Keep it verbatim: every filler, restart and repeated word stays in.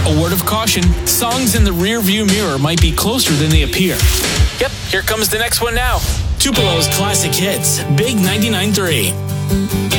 A word of caution, songs in the rear view mirror might be closer than they appear. Yep, here comes the next one now. Tupelo's classic hits, Big ninety-nine point three.